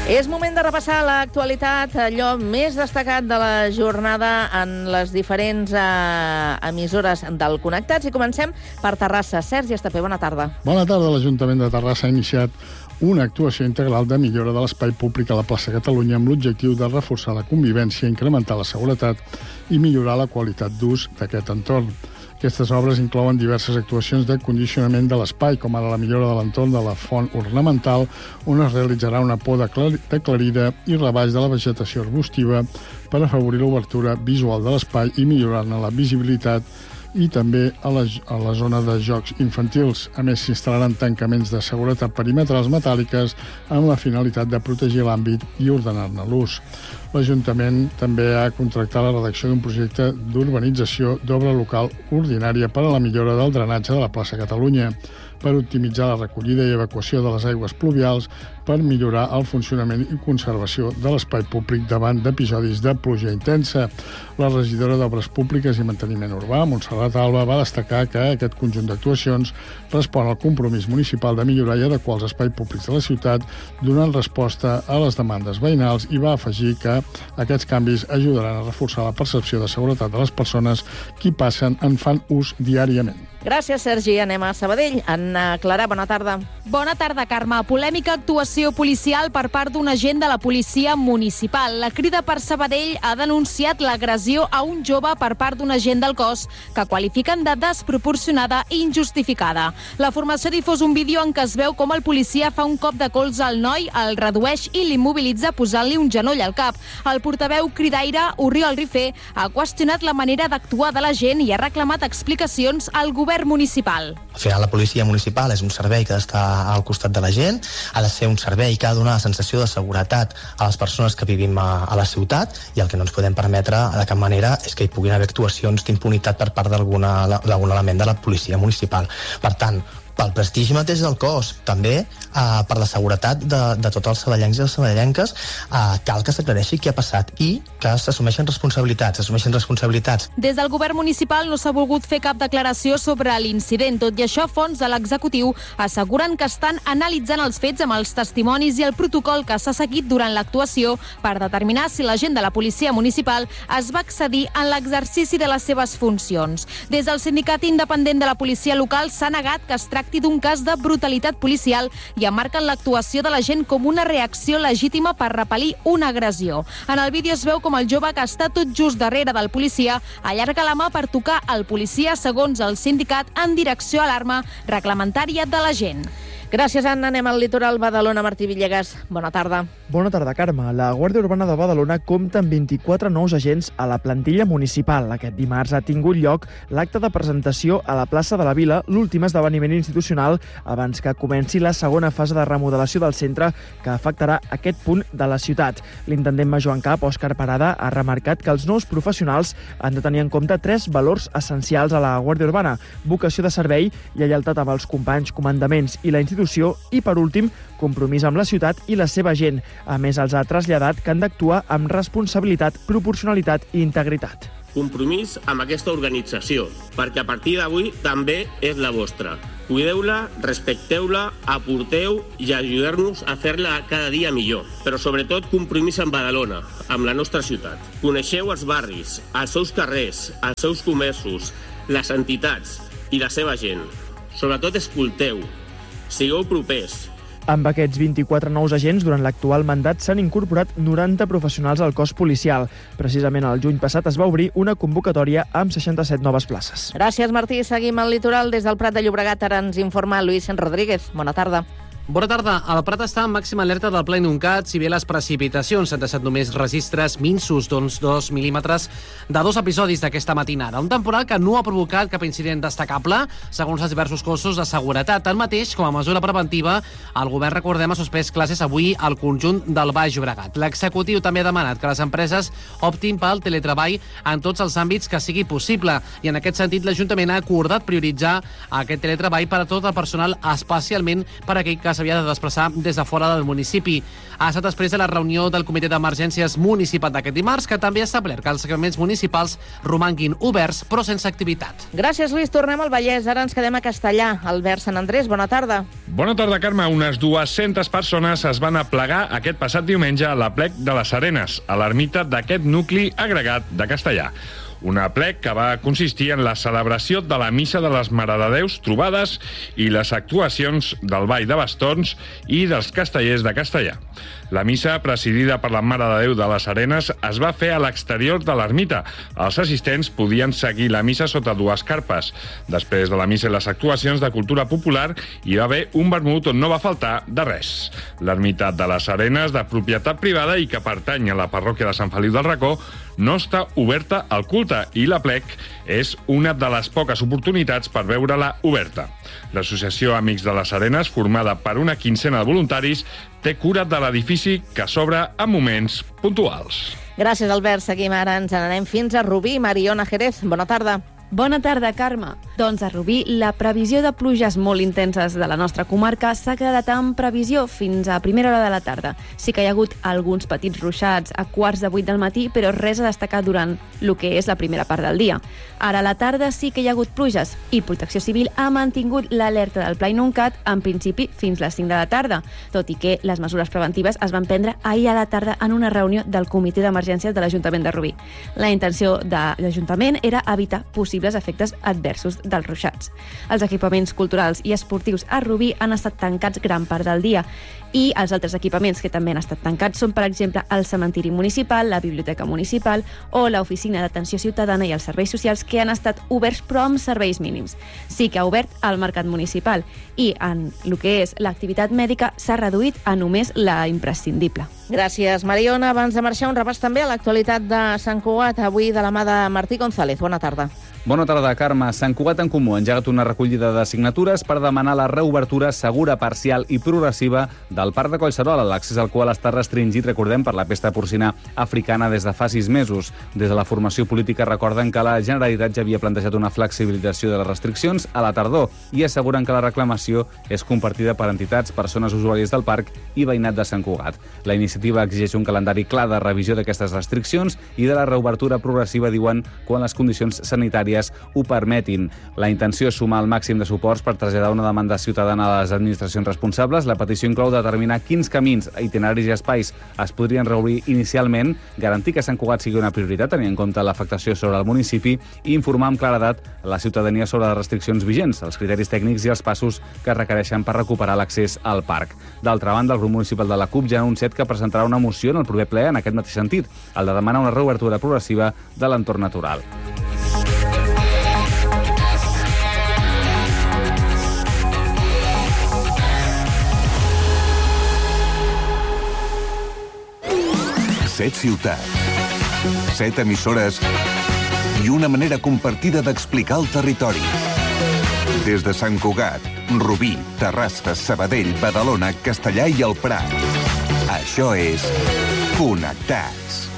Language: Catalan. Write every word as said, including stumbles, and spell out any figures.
És moment de repassar l'actualitat, allò més destacat de la jornada en les diferents eh, emissores del Connectats. I comencem per Terrassa. Sergi Estapé, bona tarda. Bona tarda. L'Ajuntament de Terrassa ha iniciat una actuació integral de millora de l'espai públic a la plaça Catalunya amb l'objectiu de reforçar la convivència, incrementar la seguretat i millorar la qualitat d'ús d'aquest entorn. Aquestes obres inclouen diverses actuacions de condicionament de l'espai, com ara la millora de l'entorn de la font ornamental, on es realitzarà una poda d'aclarida i rebaix de la vegetació arbustiva per afavorir l'obertura visual de l'espai i millorar-ne la visibilitat, i també a la, a la zona de jocs infantils. A més, s'instal·laran tancaments de seguretat perimetrals metàl·liques amb la finalitat de protegir l'àmbit i ordenar-ne l'ús. L'Ajuntament també ha contractat la redacció d'un projecte d'urbanització d'obra local ordinària per a la millora del drenatge de la plaça Catalunya, per optimitzar la recollida i evacuació de les aigües pluvials, per millorar el funcionament i conservació de l'espai públic davant d'episodis de pluja intensa. La regidora d'Obres Públiques i Manteniment Urbà, Montserrat Alba, va destacar que aquest conjunt d'actuacions respon al compromís municipal de millorar i adequar els espais públics de la ciutat, donant resposta a les demandes veïnals, i va afegir que aquests canvis ajudaran a reforçar la percepció de seguretat de les persones que hi passen en fan ús diàriament. Gràcies, Sergi. Anem a Sabadell. Anna Clara, bona tarda. Bona tarda, Carme. Polèmica actuació policial per part d'un agent de la policia municipal. La Crida per Sabadell ha denunciat l'agressió a un jove per part d'un agent del cos que qualifiquen de desproporcionada i injustificada. La formació ha difós un vídeo en què es veu com el policia fa un cop de colze al noi, el redueix i l'immobilitza posant-li un genoll al cap. El portaveu cridaire, Oriol Rifé, ha qüestionat la manera d'actuar de l'agent i ha reclamat explicacions al govern municipal. Al final, la policia municipal és un servei que ha d'estar al costat de la gent, ha de ser un servei que ha de donar la sensació de seguretat a les persones que vivim a, a la ciutat, i el que no ens podem permetre de cap manera és que hi puguin haver actuacions d'impunitat per part d'algun element de la policia municipal. Per tant, pel prestigi mateix del cos, també eh, per la seguretat de, de tots els saballencs i les saballenques, eh, cal que s'aclareixi què ha passat i que s'assumeixen responsabilitats, s'assumeixen responsabilitats. Des del govern municipal no s'ha volgut fer cap declaració sobre l'incident. Tot i això, fonts de l'executiu asseguren que estan analitzant els fets amb els testimonis i el protocol que s'ha seguit durant l'actuació per determinar si l'agent de la policia municipal es va excedir en l'exercici de les seves funcions. Des del sindicat independent de la policia local s'ha negat que es tracti d'un cas de brutalitat policial i emmarquen l'actuació de la gent com una reacció legítima per repel·lir una agressió. En el vídeo es veu com el jove, que està tot just darrere del policia, allarga la mà per tocar el policia, segons el sindicat, en direcció a l'arma reglamentària de la gent. Gràcies, Anna. Anem al litoral. Badalona, Martí Villegas. Bona tarda. Bona tarda, Carme. La Guàrdia Urbana de Badalona compta amb vint-i-quatre nous agents a la plantilla municipal. Aquest dimarts ha tingut lloc l'acte de presentació a la plaça de la Vila, l'últim esdeveniment institucional abans que comenci la segona fase de remodelació del centre, que afectarà aquest punt de la ciutat. L'intendent major en cap, Òscar Parada, ha remarcat que els nous professionals han de tenir en compte tres valors essencials a la Guàrdia Urbana: vocació de servei, lleialtat amb els companys, comandaments i la institució, i, per últim, compromís amb la ciutat i la seva gent. A més, els ha traslladat que han d'actuar amb responsabilitat, proporcionalitat i integritat. Compromís amb aquesta organització, perquè a partir d'avui també és la vostra. Cuideu-la, respecteu-la, aporteu i ajudeu-nos a fer-la cada dia millor. Però sobretot compromís amb Badalona, amb la nostra ciutat. Coneixeu els barris, els seus carrers, els seus comerços, les entitats i la seva gent. Sobretot escolteu, sigueu propers. Amb aquests vint-i-quatre nous agents, durant l'actual mandat s'han incorporat noranta professionals al cos policial. Precisament el juny passat es va obrir una convocatòria amb seixanta-set noves places. Gràcies, Martí. Seguim al litoral. Des del Prat de Llobregat ara ens informa Luis Rodríguez. Bona tarda. Bona tarda. El Prat està en màxima alerta del ple inundat, si bé les precipitacions han deixat només registres minsos d'uns dos mil·límetres de dos episodis d'aquesta matinada. Un temporal que no ha provocat cap incident destacable, segons els diversos cossos de seguretat. Tanmateix, com a mesura preventiva, el govern, recordem, ha suspès classes avui al conjunt del Baix Llobregat. L'executiu també ha demanat que les empreses optin pel teletreball en tots els àmbits que sigui possible, i en aquest sentit l'Ajuntament ha acordat prioritzar aquest teletreball per a tot el personal, especialment per a aquell que s'havia de desplaçar des de fora del municipi. Ha estat després de la reunió del Comitè d'Emergències Municipal d'aquest dimarts, que també ha establert que els equipaments municipals romanguin oberts, però sense activitat. Gràcies, Lluís. Tornem al Vallès. Ara ens quedem a Castellà. Albert Sant Andrés, bona tarda. Bona tarda, Carme. Unes dues-centes persones es van aplegar aquest passat diumenge a l'Aplec de les Arenes, a l'ermita d'aquest nucli agregat de Castellà. Un aplec que va consistir en la celebració de la Missa de les Marededéus trobades i les actuacions del Ball de Bastons i dels castellers de Castellà. La missa, presidida per la Mare de Déu de les Arenes, es va fer a l'exterior de l'ermita. Els assistents podien seguir la missa sota dues carpes. Després de la missa i les actuacions de cultura popular, hi va haver un vermut on no va faltar de res. L'ermita de les Arenes, de propietat privada i que pertany a la parròquia de Sant Feliu del Racó, no està oberta al culte i l'aplec és una de les poques oportunitats per veure-la oberta. L'Associació Amics de les Arenes, formada per una quincena de voluntaris, té cura de l'edifici que s'obre en moments puntuals. Gràcies, Albert. Seguim ara, ens n'anem fins a Rubí. Mariona Jerez, bona tarda. Bona tarda, Carme. Doncs a Rubí, la previsió de pluges molt intenses de la nostra comarca s'ha quedat en previsió fins a primera hora de la tarda. Sí que hi ha hagut alguns petits ruixats a quarts de vuit del matí, però res a destacar durant el que és la primera part del dia. Ara a la tarda sí que hi ha hagut pluges i Protecció Civil ha mantingut l'alerta del Pla Inuncat en principi fins les cinc de la tarda, tot i que les mesures preventives es van prendre ahir a la tarda en una reunió del Comitè d'Emergències de l'Ajuntament de Rubí. La intenció de l'Ajuntament era evitar possibles efectes adversos dels ruixats. Els equipaments culturals i esportius a Rubí han estat tancats gran part del dia i els altres equipaments que també han estat tancats són, per exemple, el cementiri municipal, la biblioteca municipal o l'oficina d'atenció ciutadana i els serveis socials, que han estat oberts però amb serveis mínims. Sí que ha obert el mercat municipal i en el que és l'activitat mèdica s'ha reduït a només la imprescindible. Gràcies, Mariona. Abans de marxar, un repàs també a l'actualitat de Sant Cugat, avui de la mà de Martí González. Bona tarda. Bona tarda, Carme. Sant Cugat en Comú ha engegat una recollida de signatures per demanar la reobertura segura, parcial i progressiva del Parc de Collserola, l'accés al qual està restringit, recordem, per la pesta porcina africana des de fa sis mesos. Des de la formació política recorden que la Generalitat ja havia plantejat una flexibilització de les restriccions a la tardor i asseguren que la reclamació és compartida per entitats, persones usuàries del parc i veïnat de Sant Cugat. La iniciativa exigeix un calendari clar de revisió d'aquestes restriccions i de la reobertura progressiva, diuen, quan les condicions sanitàries ho permetin. La intenció és sumar el màxim de suports per traslladar una demanda ciutadana a les administracions responsables. La petició inclou determinar quins camins, itineraris i espais es podrien reobrir inicialment, garantir que Sant Cugat sigui una prioritat, tenint en compte l'afectació sobre el municipi, i informar amb claredat la ciutadania sobre les restriccions vigents, els criteris tècnics i els passos que es requereixen per recuperar l'accés al parc. D'altra banda, el grup municipal de la CUP ja ha anunciat que presentarà una moció en el proper ple en aquest mateix sentit, el de demanar una reobertura progressiva de l'entorn natural. Set ciutats, set emissores i una manera compartida d'explicar el territori. Des de Sant Cugat, Rubí, Terrassa, Sabadell, Badalona, Castellà i el Prat. Això és Connectats.